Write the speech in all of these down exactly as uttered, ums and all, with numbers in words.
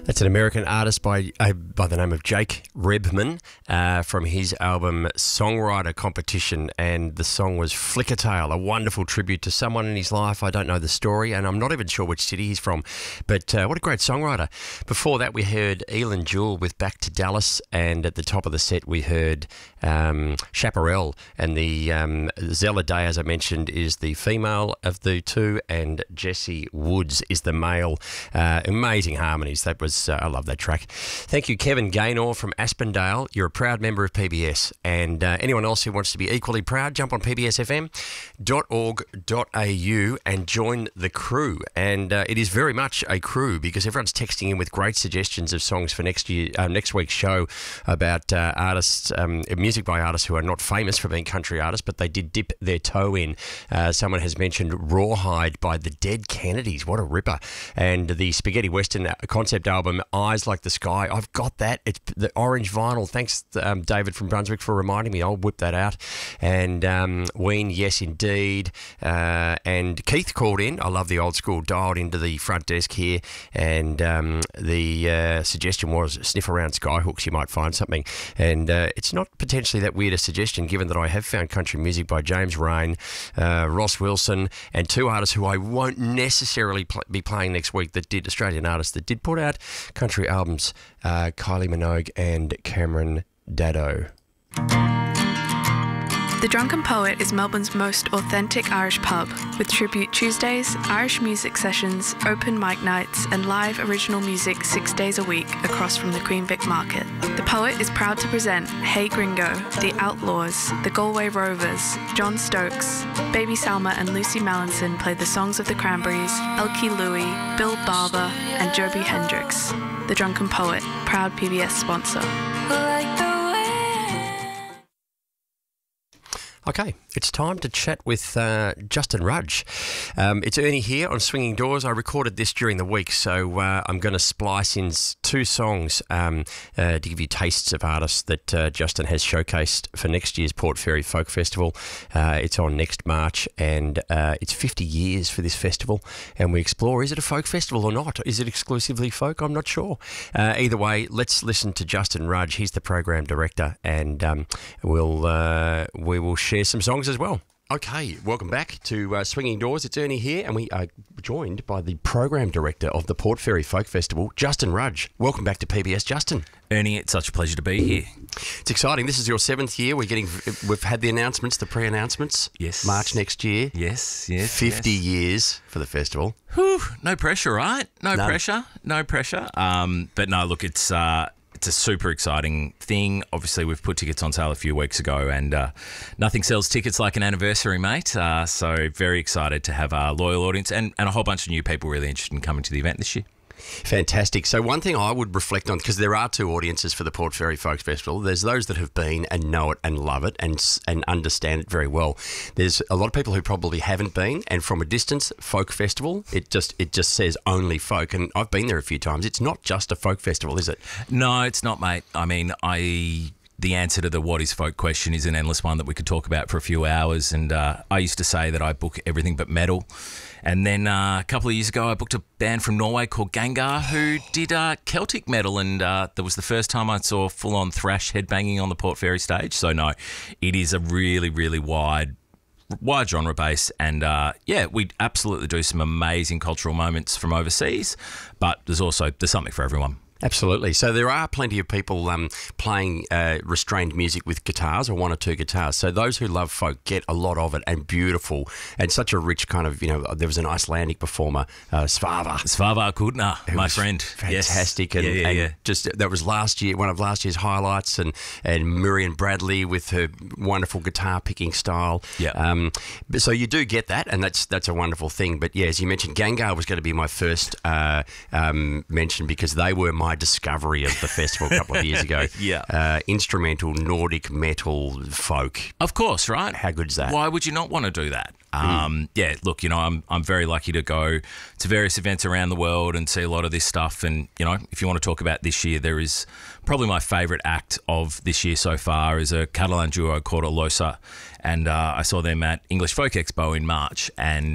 That's an American artist by uh, by the name of Jake Rebman uh, from his album Songwriter Competition, and the song was Flicker Tale, a wonderful tribute to someone in his life. I don't know the story, and I'm not even sure which city he's from, but uh, what a great songwriter. Before that, we heard Elin Jewell with Back to Dallas, and at the top of the set, we heard um, Chaparral, and the um, Zella Day, as I mentioned, is the female of the two, and Jesse Woods is the male. Uh, amazing harmonies. That was Uh, I love that track. Thank you, Kevin Gaynor from Aspendale. You're a proud member of P B S. And uh, anyone else who wants to be equally proud, jump on p b s f m dot org dot a u and join the crew. And uh, it is very much a crew because everyone's texting in with great suggestions of songs for next year, uh, next week's show about uh, artists, um, music by artists who are not famous for being country artists, but they did dip their toe in. Uh, someone has mentioned Rawhide by the Dead Kennedys. What a ripper. And the Spaghetti Western concept album, Eyes Like the Sky. I've got that. It's the orange vinyl. Thanks, um, David from Brunswick, for reminding me. I'll whip that out. And um, Ween, yes, indeed. Uh, and Keith called in. I love the old school. Dialed into the front desk here. And um, the uh, suggestion was sniff around Skyhooks. You might find something. And uh, it's not potentially that weird a suggestion, given that I have found country music by James Rain, uh, Ross Wilson, and two artists who I won't necessarily pl- be playing next week that did, Australian artists that did put out country albums, uh, Kylie Minogue and Cameron Daddo. The Drunken Poet is Melbourne's most authentic Irish pub, with tribute Tuesdays, Irish music sessions, open mic nights, and live original music six days a week across from the Queen Vic Market. The Poet is proud to present Hey Gringo, The Outlaws, The Galway Rovers, John Stokes, Baby Salma and Lucy Mallinson play the songs of the Cranberries, Elkie Louie, Bill Barber, and Joby Hendricks. The Drunken Poet, proud P B S sponsor. Okay, it's time to chat with uh, Justin Rudge. Um, it's Ernie here on Swinging Doors. I recorded this during the week, so uh, I'm going to splice in two songs um, uh, to give you tastes of artists that uh, Justin has showcased for next year's Port Fairy Folk Festival. Uh, it's on next March, and uh, it's fifty years for this festival, and we explore, is it a folk festival or not? Is it exclusively folk? I'm not sure. Uh, either way, let's listen to Justin Rudge. He's the program director, and um, we'll uh, we will share share some songs as well. Okay, welcome back to uh, Swinging Doors. It's Ernie here, and we are joined by the program director of the Port Fairy Folk Festival, Justin Rudge. Welcome back to P B S, Justin. Ernie, it's such a pleasure to be here. It's exciting. This is your seventh year. We're getting, we've had the announcements, the pre-announcements. Yes. March next year. Yes, yes. Fifty yes. years for the festival. Whew, no pressure, right? No None. pressure. No pressure. Um, but no, look, it's uh, it's a super exciting thing. Obviously, we've put tickets on sale a few weeks ago, and uh, nothing sells tickets like an anniversary, mate. Uh, so very excited to have a loyal audience and, and a whole bunch of new people really interested in coming to the event this year. Fantastic. So one thing I would reflect on, because there are two audiences for the Port Fairy Folk Festival. There's those that have been and know it and love it and and understand it very well. There's a lot of people who probably haven't been, and from a distance, folk festival, it just it just says only folk. And I've been there a few times. It's not just a folk festival, is it? No, it's not, mate. I mean, I... The answer to the what is folk question is an endless one that we could talk about for a few hours. And uh, I used to say that I book everything but metal. And then uh, a couple of years ago, I booked a band from Norway called Gengar who did uh, Celtic metal. And uh, that was the first time I saw full-on thrash headbanging on the Port Fairy stage. So, no, it is a really, really wide wide genre base, and uh, yeah, we absolutely do some amazing cultural moments from overseas. But there's also there's something for everyone. Absolutely. So there are plenty of people um, playing uh, restrained music with guitars, or one or two guitars. So those who love folk get a lot of it, and beautiful, and such a rich kind of, you know, there was an Icelandic performer, uh, Svava. Svava Kudna, my friend. Fantastic. Yes. And, yeah, yeah, and yeah. just, that was last year, one of last year's highlights, and, and Miriam Bradley with her wonderful guitar picking style. Yeah. Um, so you do get that, and that's that's a wonderful thing. But yeah, as you mentioned, Gengar was going to be my first uh, um, mention, because they were my discovery of the festival a couple of years ago. Yeah. Uh, instrumental Nordic metal folk. Of course, right? How good's that? Why would you not want to do that? Um, mm. Yeah, look, you know, I'm I'm very lucky to go to various events around the world and see a lot of this stuff. And, you know, if you want to talk about this year, there is probably my favourite act of this year so far is a Catalan duo called Alosa. And uh, I saw them at English Folk Expo in March. And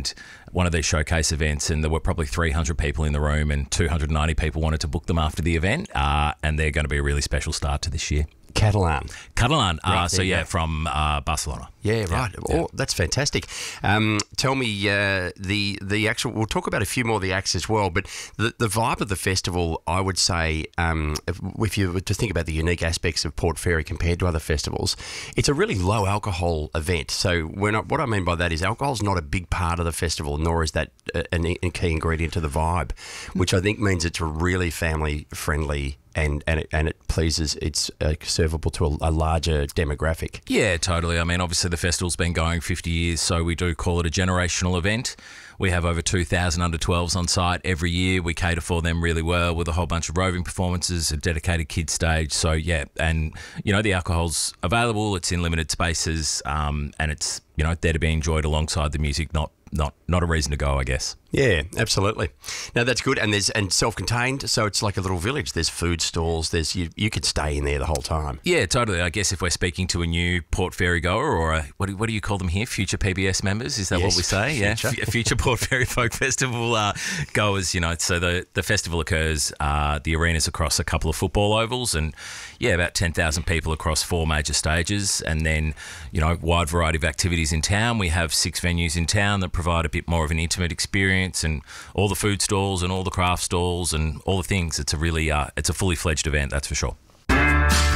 one of these showcase events, and there were probably three hundred people in the room, and two hundred ninety people wanted to book them after the event, uh, and they're going to be a really special start to this year. Catalan. Catalan, Right, uh, so there you yeah, go. from uh, Barcelona. Yeah, right. Yeah. Oh, that's fantastic. Um, tell me uh, the the actual. We'll talk about a few more of the acts as well, but the the vibe of the festival, I would say, um, if, if you were to think about the unique aspects of Port Fairy compared to other festivals, it's a really low alcohol event. So when I, what I mean by that is alcohol's not a big part of the festival, nor is that a, a key ingredient to the vibe, which I think means it's really family friendly. And and it, and it pleases, it's uh, servable to a, a larger demographic. Yeah, totally. I mean, obviously the festival's been going fifty years, so we do call it a generational event. We have over two thousand under twelves on site every year. We cater for them really well with a whole bunch of roving performances, a dedicated kids stage. So, yeah, and, you know, the alcohol's available, it's in limited spaces, um, and it's, you know, there to be enjoyed alongside the music, not not not a reason to go, I guess. Yeah, absolutely. No, that's good. And there's and self-contained, so it's like a little village. There's food stalls. There's you, you could stay in there the whole time. Yeah, totally. I guess if we're speaking to a new Port Fairy goer or a, what do, what do you call them here? Future P B S members? Is that Yes, what we say? future. Yeah, F- future Port Fairy Folk Festival uh, goers. You know, so the the festival occurs. Uh, the arena's across a couple of football ovals, and yeah, about ten thousand people across four major stages, and then you know, wide variety of activities in town. We have six venues in town that provide a bit more of an intimate experience, and all the food stalls and all the craft stalls and all the things. It's a really, uh, it's a fully fledged event, that's for sure.